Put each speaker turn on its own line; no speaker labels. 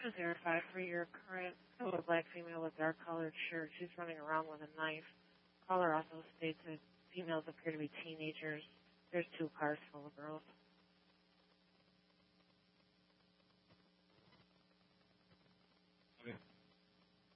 205 for your current a black female with dark colored shirt. She's running around with a knife. Caller also states that females appear to be teenagers. There's 2 cars full of girls.